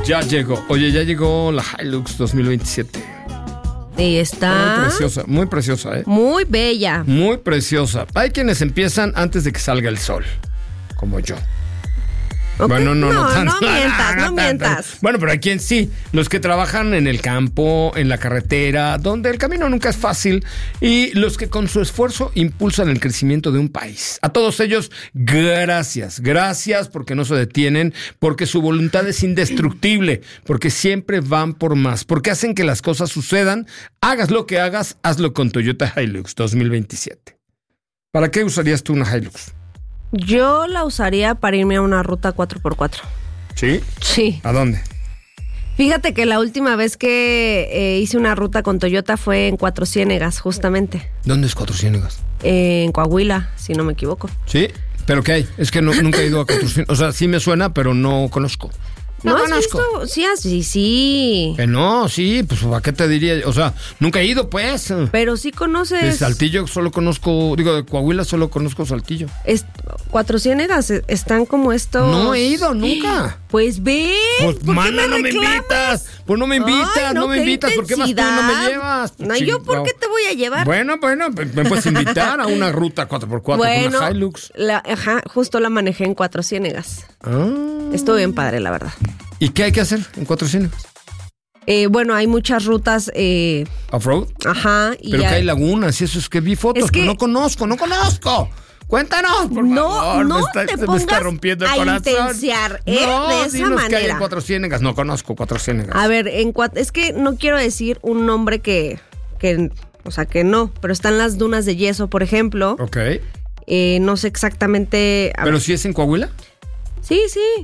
Ya llegó. Oye, ya llegó la Hilux 2027. Y está... Muy preciosa, ¿eh? Muy bella. Muy preciosa. Hay quienes empiezan antes de que salga el sol, como yo. Okay. Bueno, no tanto. No mientas. Bueno, pero hay quien sí. Los que trabajan en el campo, en la carretera, donde el camino nunca es fácil, y los que con su esfuerzo impulsan el crecimiento de un país. A todos ellos, gracias. Gracias porque no se detienen, porque su voluntad es indestructible, porque siempre van por más, porque hacen que las cosas sucedan. Hagas lo que hagas, hazlo con Toyota Hilux 2027. ¿Para qué usarías tú una Hilux? Yo la usaría para irme a una ruta 4x4. ¿Sí? Sí. ¿A dónde? Fíjate que la última vez que hice una ruta con Toyota fue en Cuatro Ciénegas, justamente. ¿Dónde es Cuatro Ciénegas? En Coahuila, si no me equivoco. ¿Sí? ¿Pero qué hay? Es que nunca he ido a Cuatro Ciénegas. O sea, sí me suena, pero no conozco. ¿No has visto? Sí. No, sí, pues ¿a qué te diría? O sea, nunca he ido, pues. Pero sí conoces... De Saltillo solo conozco, de Coahuila solo conozco Saltillo. Cuatro Ciénegas están como estos... No he ido, nunca. Pues ve. Pues, mana, no me invitas. Pues no me invitas, Ay, no me invitas. ¿Por qué vas tú y no me llevas? No, ¿yo por qué te voy a llevar? Bueno, me puedes invitar a una ruta 4x4 con una Hilux. Justo la manejé en Cuatro Ciénegas. Estuvo bien padre, la verdad. ¿Y qué hay que hacer en Cuatro Ciénegas? Bueno, hay muchas rutas... ¿Off-road? Ajá. Pero que hay lagunas y eso es que vi fotos, es que no conozco. Cuéntanos, por favor. No me está rompiendo el corazón. Intensiar, de esa manera. Que hay en Cuatro Ciénegas. No conozco Cuatro Ciénegas. A ver, es que no quiero decir un nombre que o sea, que no, pero están las dunas de yeso, por ejemplo. Ok. No sé exactamente... ¿Pero sí es en Coahuila? Sí.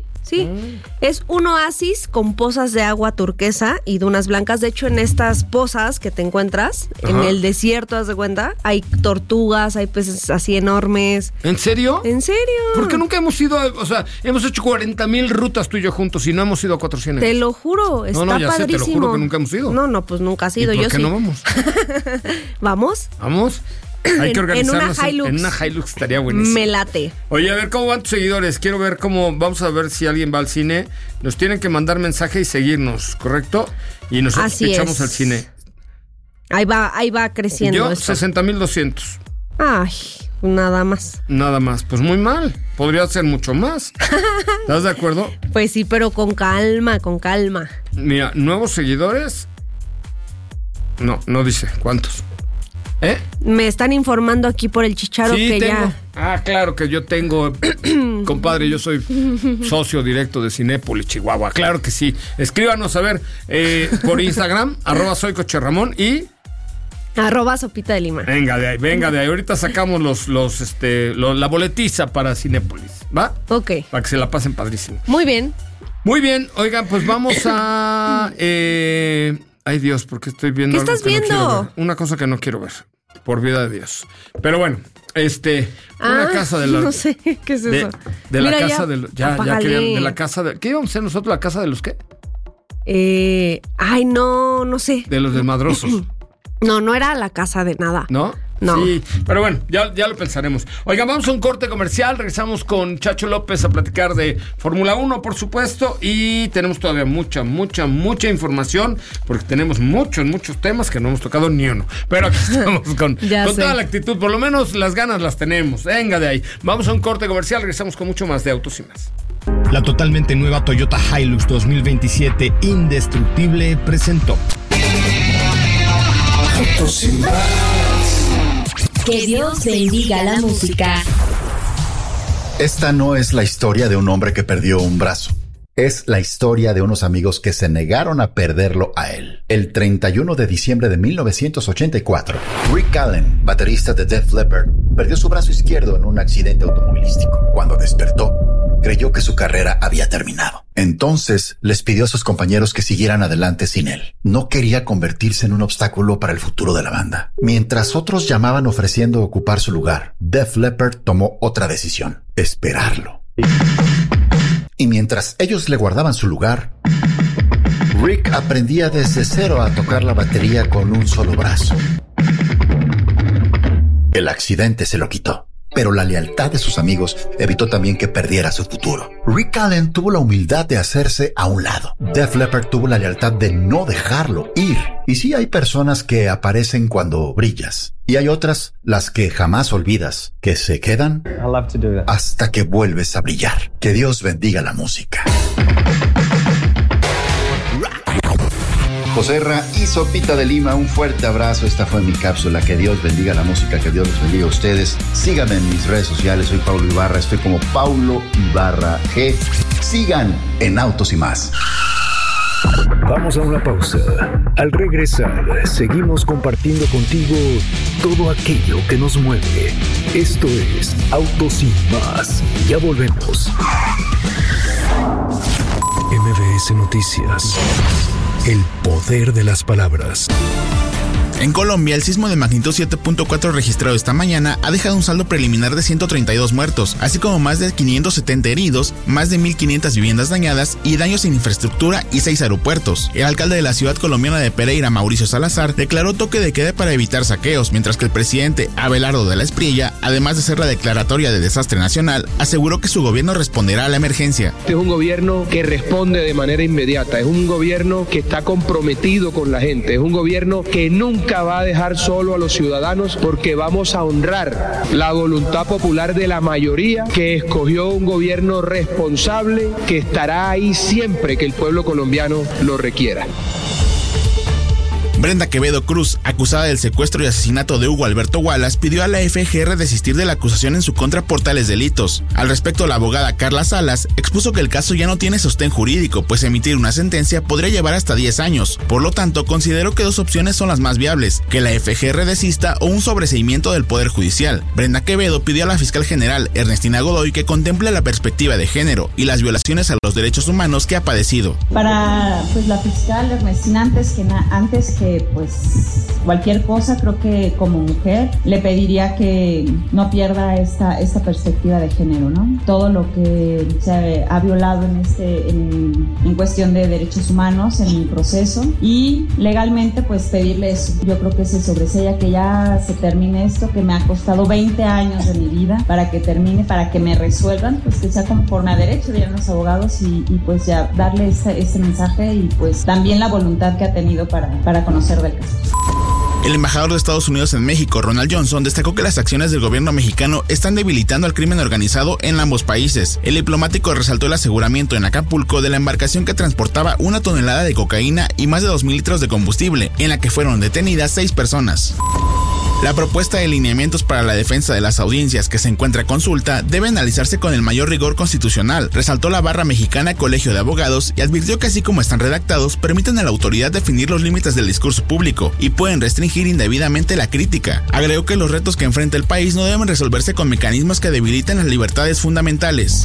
Es un oasis con pozas de agua turquesa y dunas blancas. De hecho, en estas pozas que te encuentras, en el desierto, haz de cuenta, hay tortugas, hay peces así enormes. ¿En serio? ¿En serio? ¿Por qué nunca hemos ido? O sea, hemos hecho 40,000 rutas tú y yo juntos y no hemos ido a Cuatro Ciénegas. Te lo juro, está ya padrísimo. Sé, te lo juro que nunca hemos ido. No, pues nunca has ido. ¿Y por yo qué sí. no vamos? ¿Vamos? ¿Vamos? Hay que organizarnos en una Hilux estaría buenísimo. Me late. Oye, a ver cómo van tus seguidores. Quiero ver vamos a ver si alguien va al cine. Nos tienen que mandar mensaje y seguirnos, ¿correcto? Y nosotros echamos al cine. Ahí va creciendo. Yo, 60,200. Ay, nada más. Nada más. Pues muy mal. Podría ser mucho más. ¿Estás de acuerdo? Pues sí, pero con calma. Mira, nuevos seguidores. No dice cuántos. Me están informando aquí por el Chicharo que tengo. ya... Claro que yo tengo, compadre, yo soy socio directo de Cinépolis, Chihuahua. Claro que sí. Escríbanos, a ver, por Instagram, @soycocherramón y... @sopita de lima. Venga de ahí. Ahorita sacamos la boletiza para Cinépolis, ¿va? Ok. Para que se la pasen padrísimo. Muy bien. Oigan, pues vamos a... Ay, Dios, porque estoy viendo ¿Qué algo estás que viendo? No quiero ver. Una cosa que no quiero ver, por vida de Dios. Pero bueno, una casa de la... No sé, ¿qué es eso? De Mira, la casa de los... Ya querían, de la casa de... ¿Qué íbamos a hacer nosotros? ¿La casa de los qué? No sé. De los desmadrosos. No era la casa de nada. ¿No? No. Sí, pero bueno, ya lo pensaremos. Oigan, vamos a un corte comercial. Regresamos con Chacho López a platicar de Fórmula 1, por supuesto. Y tenemos todavía mucha información, porque tenemos muchos temas que no hemos tocado ni uno. Pero aquí estamos con toda la actitud. Por lo menos las ganas las tenemos. Venga de ahí. Vamos a un corte comercial. Regresamos con mucho más de Autos y Más. La totalmente nueva Toyota Hilux 2027 Indestructible presentó Autos y Más. Que Dios bendiga la música. Esta no es la historia de un hombre que perdió un brazo. Es la historia de unos amigos que se negaron a perderlo a él. El 31 de diciembre de 1984, Rick Allen, baterista de Def Leppard, perdió su brazo izquierdo en un accidente automovilístico. Cuando despertó, creyó que su carrera había terminado. Entonces, les pidió a sus compañeros que siguieran adelante sin él. No quería convertirse en un obstáculo para el futuro de la banda. Mientras otros llamaban ofreciendo ocupar su lugar, Def Leppard tomó otra decisión: esperarlo. Y mientras ellos le guardaban su lugar, Rick aprendía desde cero a tocar la batería con un solo brazo. El accidente se lo quitó. pero la lealtad de sus amigos evitó también que perdiera su futuro. Rick Allen tuvo la humildad de hacerse a un lado. Def Leppard tuvo la lealtad de no dejarlo ir. Y sí, hay personas que aparecen cuando brillas. Y hay otras, las que jamás olvidas, que se quedan hasta que vuelves a brillar. Que Dios bendiga la música. Joserra y Sopita de Lima, un fuerte abrazo. Esta fue mi cápsula. Que Dios bendiga la música, que Dios los bendiga a ustedes. Síganme en mis redes sociales, soy Paulo Ibarra, estoy como Paulo Ibarra G. Sigan en Autos y Más. Vamos a una pausa. Al regresar, seguimos compartiendo contigo todo aquello que nos mueve. Esto es Autos y Más. Ya volvemos. MBS Noticias. El poder de las palabras. En Colombia, el sismo de magnitud 7.4 registrado esta mañana ha dejado un saldo preliminar de 132 muertos, así como más de 570 heridos, más de 1.500 viviendas dañadas y daños en infraestructura y 6 aeropuertos. El alcalde de la ciudad colombiana de Pereira, Mauricio Salazar, declaró toque de queda para evitar saqueos, mientras que el presidente Abelardo de la Espriella, además de ser la declaratoria de desastre nacional, aseguró que su gobierno responderá a la emergencia. Este es un gobierno que responde de manera inmediata, es un gobierno que está comprometido con la gente, es un gobierno que nunca va a dejar solo a los ciudadanos, porque vamos a honrar la voluntad popular de la mayoría que escogió un gobierno responsable que estará ahí siempre que el pueblo colombiano lo requiera. Brenda Quevedo Cruz, acusada del secuestro y asesinato de Hugo Alberto Wallace, pidió a la FGR desistir de la acusación en su contra por tales delitos. Al respecto, la abogada Carla Salas expuso que el caso ya no tiene sostén jurídico, pues emitir una sentencia podría llevar hasta 10 años. Por lo tanto, consideró que dos opciones son las más viables: que la FGR desista o un sobreseimiento del Poder Judicial. Brenda Quevedo pidió a la fiscal general Ernestina Godoy que contemple la perspectiva de género y las violaciones a los derechos humanos que ha padecido. Para la fiscal Ernestina, antes que cualquier cosa, creo que como mujer le pediría que no pierda esta perspectiva de género, ¿no? Todo lo que se ha violado en cuestión de derechos humanos en el proceso, y legalmente pedirle eso. Yo creo que se sobresella, que ya se termine esto, que me ha costado 20 años de mi vida para que termine, para que me resuelvan, que sea conforme a derecho, dirán los abogados, y ya darle ese mensaje, y también la voluntad que ha tenido para conocer del caso. El embajador de Estados Unidos en México, Ronald Johnson, destacó que las acciones del gobierno mexicano están debilitando al crimen organizado en ambos países. El diplomático resaltó el aseguramiento en Acapulco de la embarcación que transportaba 1 tonelada de cocaína y más de 2,000 litros de combustible, en la que fueron detenidas 6 personas. La propuesta de lineamientos para la defensa de las audiencias que se encuentra a consulta debe analizarse con el mayor rigor constitucional, resaltó la barra mexicana Colegio de Abogados, y advirtió que así como están redactados, permiten a la autoridad definir los límites del discurso público y pueden restringir indebidamente la crítica. Agregó que los retos que enfrenta el país no deben resolverse con mecanismos que debiliten las libertades fundamentales.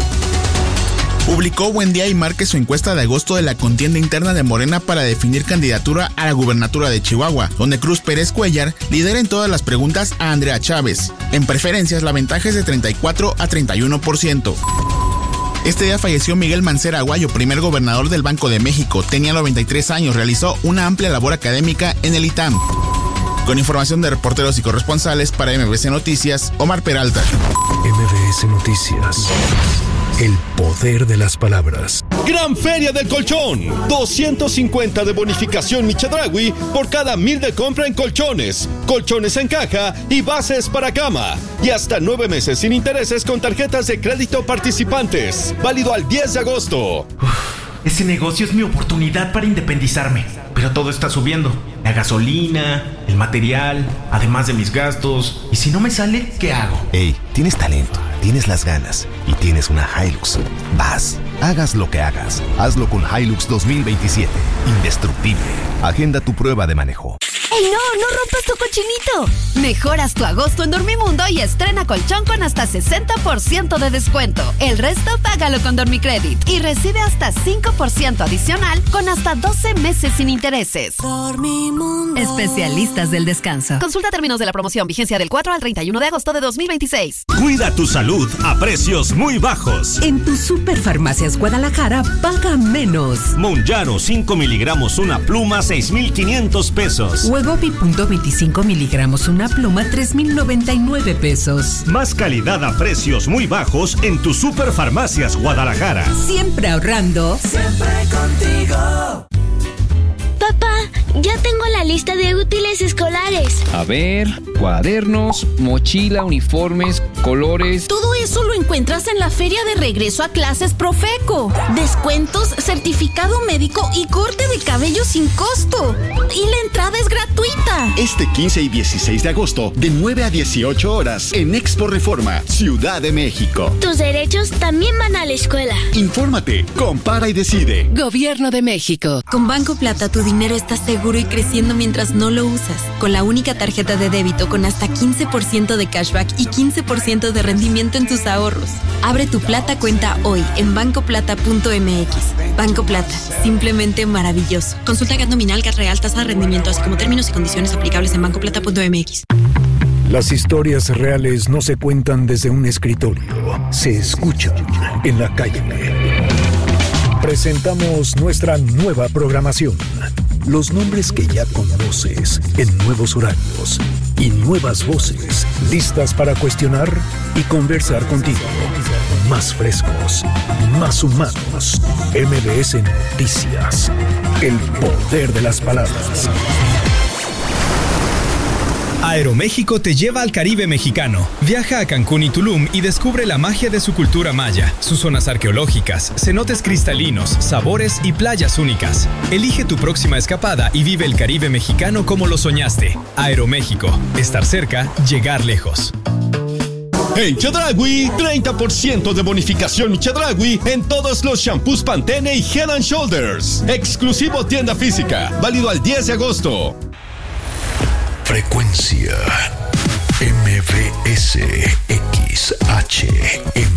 Publicó Buen Día y Márquez su encuesta de agosto de la contienda interna de Morena para definir candidatura a la gubernatura de Chihuahua, donde Cruz Pérez Cuellar lidera en todas las preguntas a Andrea Chávez. En preferencias, la ventaja es de 34 a 31%. Este día falleció Miguel Mancera Aguayo, primer gobernador del Banco de México. Tenía 93 años, realizó una amplia labor académica en el ITAM. Con información de reporteros y corresponsales para MBC Noticias, Omar Peralta. MBS Noticias. El poder de las palabras. Gran Feria del Colchón. 250 de bonificación Michedraui por cada 1,000 de compra en colchones, colchones en caja y bases para cama. Y hasta 9 meses sin intereses con tarjetas de crédito participantes. Válido al 10 de agosto. Ese negocio es mi oportunidad para independizarme. Pero todo está subiendo. La gasolina, el material, además de mis gastos. ¿Y si no me sale, qué hago? Hey, tienes talento, tienes las ganas y tienes una Hilux. Vas, hagas lo que hagas. Hazlo con Hilux 2027. Indestructible. Agenda tu prueba de manejo. ¡Ey, no rompas tu cochinito! Mejoras tu agosto en Dormimundo y estrena colchón con hasta 60% de descuento. El resto págalo con Dormicredit y recibe hasta 5% adicional con hasta 12 meses sin intereses. Dormimundo. Especialistas del descanso. Consulta términos de la promoción, vigencia del 4 al 31 de agosto de 2026. Cuida tu salud a precios muy bajos. En tu Superfarmacias Guadalajara, paga menos. Monjaro 5 miligramos una pluma, 6,500 pesos. O en Wegovy.25 miligramos una pluma, 3,099 pesos. Más calidad a precios muy bajos en tu Superfarmacias Guadalajara. Siempre ahorrando. Siempre contigo. Papá, ya tengo la lista de útiles escolares. A ver, cuadernos, mochila, uniformes, colores. Todo eso lo encuentras en la Feria de Regreso a Clases Profeco. Descuentos, certificado médico y corte de cabello sin costo. Y la entrada es gratuita. Este 15 y 16 de agosto, de 9 a 18 horas, en Expo Reforma, Ciudad de México. Tus derechos también van a la escuela. Infórmate, compara y decide. Gobierno de México. Con Banco Plata tu dinero está seguro y creciendo mientras no lo usas. Con la única tarjeta de débito con hasta 15% de cashback y 15% de rendimiento en tus ahorros. Abre tu Plata cuenta hoy en bancoplata.mx. Banco Plata, simplemente maravilloso. Consulta GAT nominal, GAT real, tasa de rendimiento, así como términos y condiciones aplicables en bancoplata.mx. Las historias reales no se cuentan desde un escritorio, se escuchan en la calle. Presentamos nuestra nueva programación. Los nombres que ya conoces en nuevos horarios y nuevas voces listas para cuestionar y conversar contigo. Más frescos, más humanos. MBS Noticias. El poder de las palabras. Aeroméxico te lleva al Caribe mexicano. Viaja a Cancún y Tulum y descubre la magia de su cultura maya, sus zonas arqueológicas, cenotes cristalinos, sabores y playas únicas. Elige tu próxima escapada y vive el Caribe mexicano como lo soñaste. Aeroméxico. Estar cerca, llegar lejos. En Chedraui, 30% de bonificación y Chedraui en todos los shampoos Pantene y Head & Shoulders. Exclusivo tienda física. Válido al 10 de agosto. Frecuencia MBS XHM.